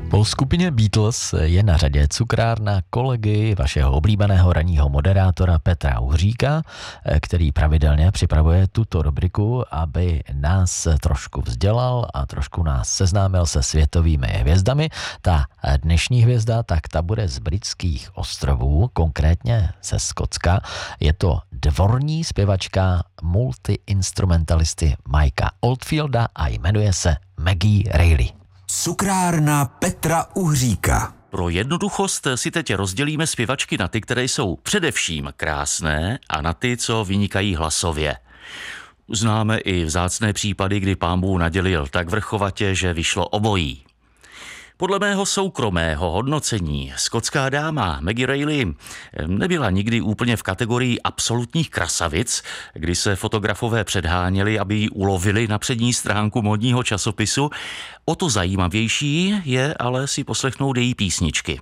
Po skupině Beatles je na řadě cukrárna kolegy vašeho oblíbeného ranního moderátora Petra Uhříka, který pravidelně připravuje tuto rubriku, aby nás trošku vzdělal a trošku nás seznámil se světovými hvězdami. Ta dnešní hvězda, tak ta bude z Britských ostrovů, konkrétně ze Skotska. Je to dvorní zpěvačka multiinstrumentalisty Mikea Oldfielda a jmenuje se Maggie Reilly. Cukrárna Petra Uhříka. Pro jednoduchost si teď rozdělíme zpěvačky na ty, které jsou především krásné, a na ty, co vynikají hlasově. Známe i vzácné případy, kdy Pán Bůh nadělil tak vrchovatě, že vyšlo obojí. Podle mého soukromého hodnocení skotská dáma Maggie Reilly nebyla nikdy úplně v kategorii absolutních krasavic, kdy se fotografové předháněli, aby ji ulovili na přední stránku módního časopisu. O to zajímavější je ale si poslechnout její písničky.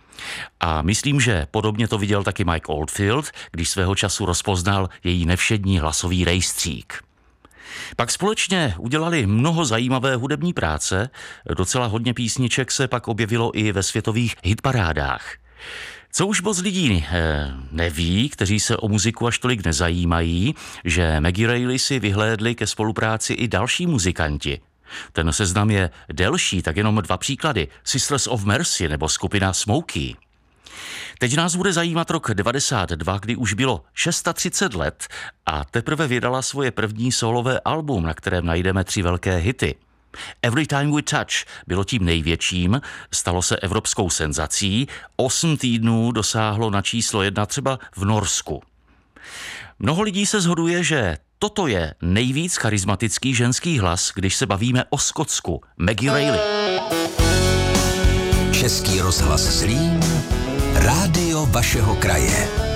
A myslím, že podobně to viděl taky Mike Oldfield, když svého času rozpoznal její nevšední hlasový rejstřík. Pak společně udělali mnoho zajímavé hudební práce, docela hodně písniček se pak objevilo i ve světových hitparádách. Co už moc lidí neví, kteří se o muziku až tolik nezajímají, že Maggie Reilly si vyhlédli ke spolupráci i další muzikanti. Ten seznam je delší, tak jenom 2 příklady. Sisters of Mercy nebo skupina Smokey. Teď nás bude zajímat rok 92, kdy už bylo 36 let a teprve vydala svoje první solové album, na kterém najdeme 3 velké hity. Every Time We Touch bylo tím největším, stalo se evropskou senzací, 8 týdnů dosáhlo na číslo 1 třeba v Norsku. Mnoho lidí se shoduje, že toto je nejvíc charismatický ženský hlas, když se bavíme o Skotsku. Maggie Reilly. Český rozhlas Zlín, rádio vašeho kraje.